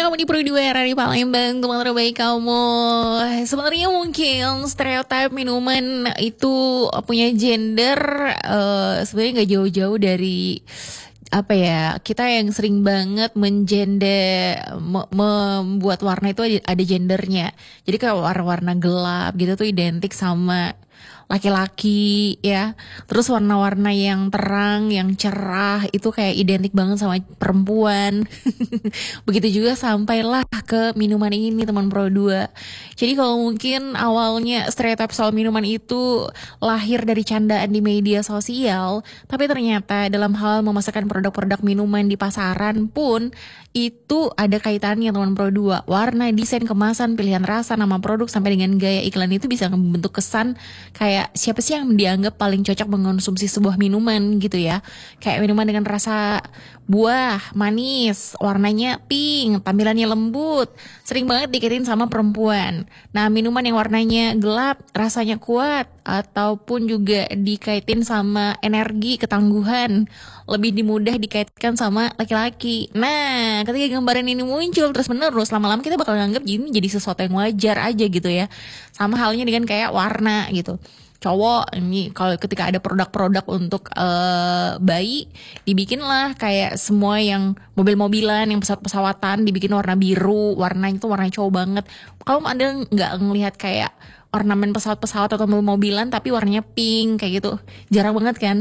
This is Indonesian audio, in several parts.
kamu di Pro 2 di Palembang, teman terbaik kamu. Sebenarnya mungkin stereotip minuman itu punya gender sebenarnya nggak jauh-jauh dari apa ya, kita yang sering banget membuat warna itu ada gendernya. Jadi kayak warna-warna gelap gitu tuh identik sama laki-laki ya. Terus warna-warna yang terang, yang cerah itu kayak identik banget sama perempuan. Begitu juga sampailah ke minuman ini teman Pro 2. Jadi kalau mungkin awalnya stereotip soal minuman itu lahir dari candaan di media sosial, tapi ternyata dalam hal memasarkan produk-produk minuman di pasaran pun itu ada kaitannya teman Pro 2. Warna, desain, kemasan, pilihan rasa, nama produk sampai dengan gaya iklan itu bisa membentuk kesan kayak siapa sih yang dianggap paling cocok mengonsumsi sebuah minuman gitu ya. Kayak minuman dengan rasa buah, manis, warnanya pink, tampilannya lembut, sering banget dikaitin sama perempuan. Nah, minuman yang warnanya gelap, rasanya kuat, ataupun juga dikaitin sama energi, ketangguhan, lebih dimudah dikaitkan sama laki-laki. Nah, ketika gambaran ini muncul terus menerus, lama-lama kita bakal nganggap ini jadi sesuatu yang wajar aja gitu ya. Sama halnya dengan kayak warna gitu. Cowok ini kalau ketika ada produk-produk untuk bayi, dibikinlah kayak semua yang mobil-mobilan, yang pesawat-pesawatan dibikin warna biru, warnanya itu warna cowok banget. Kamu ada nggak ngelihat kayak ornamen pesawat-pesawat atau mobil-mobilan tapi warnanya pink kayak gitu? Jarang banget kan?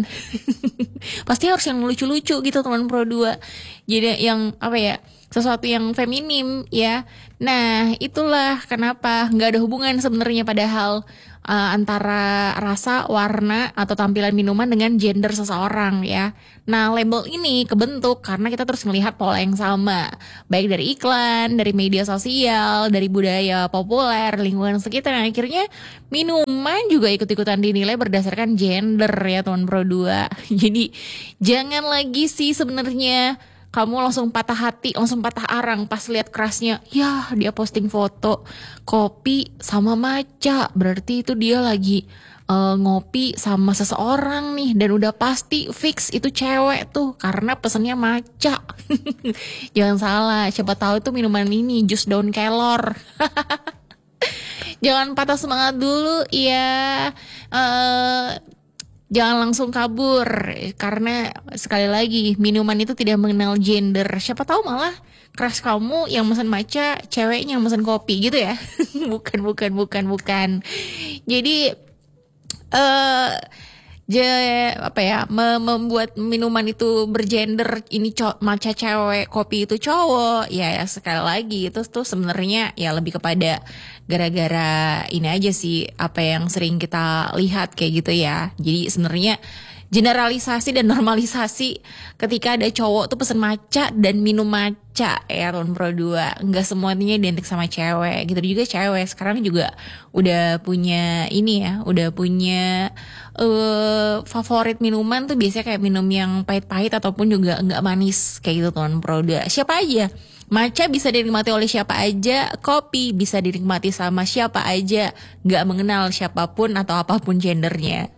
Pasti harus yang lucu-lucu gitu teman Pro 2. Jadi yang apa ya, sesuatu yang feminim ya. Nah itulah kenapa nggak ada hubungan sebenarnya padahal antara rasa, warna atau tampilan minuman dengan gender seseorang ya. Nah label ini kebentuk karena kita terus melihat pola yang sama, baik dari iklan, dari media sosial, dari budaya populer, lingkungan sekitar. Nah, akhirnya minuman juga ikut-ikutan dinilai berdasarkan gender ya teman Pro 2. Jadi jangan lagi sih sebenarnya kamu langsung patah hati, langsung patah arang pas lihat kerasnya. Ya, dia posting foto kopi sama matcha. Berarti itu dia lagi ngopi sama seseorang nih. Dan udah pasti fix itu cewek tuh karena pesennya matcha. Jangan salah, siapa tahu itu minuman ini jus daun kelor. Jangan patah semangat dulu ya. Jangan langsung kabur karena sekali lagi minuman itu tidak mengenal gender. Siapa tahu malah crush kamu yang mesen matcha, ceweknya yang mesen kopi gitu ya. bukan. Jadi membuat minuman itu bergender, ini matcha cewek, kopi itu cowok. Ya sekali lagi itu tuh sebenarnya ya lebih kepada gara-gara ini aja sih, apa yang sering kita lihat kayak gitu ya. Jadi sebenarnya generalisasi dan normalisasi ketika ada cowok tuh pesen matcha dan minum matcha ya teman Pro 2. Enggak semuanya identik sama cewek. Gitu juga cewek sekarang juga udah punya ini ya, udah punya favorit minuman tuh biasanya kayak minum yang pahit-pahit ataupun juga enggak manis kayak gitu teman Pro 2. Siapa aja? Matcha bisa dinikmati oleh siapa aja, kopi bisa dinikmati sama siapa aja, enggak mengenal siapapun atau apapun gendernya.